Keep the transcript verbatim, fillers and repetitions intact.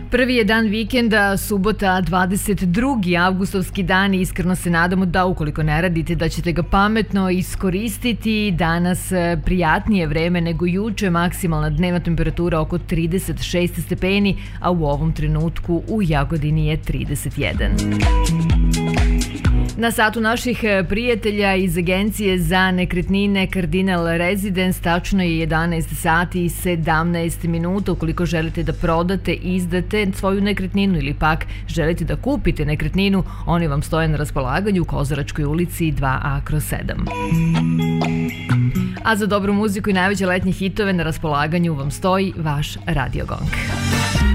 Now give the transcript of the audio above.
Prvi je dan vikenda, subota dvadeset drugi avgustovski dan i iskreno se nadamo da ukoliko ne radite da ćete ga pametno iskoristiti. Danas prijatnije vreme nego juče, maksimalna dnevna temperatura oko trideset šest stepeni, a u ovom trenutku u Jagodini je trideset jedan. Na satu naših prijatelja iz Agencije za nekretnine Cardinal Residence tačno je jedanaest sati i sedamnaest minuta. Ukoliko želite da prodate, izdate svoju nekretninu ili pak želite da kupite nekretninu, oni vam stoje na raspolaganju u Kozaračkoj ulici dva a kroz sedam. A za dobru muziku i najveće letnje hitove na raspolaganju vam stoji vaš Radio Gong.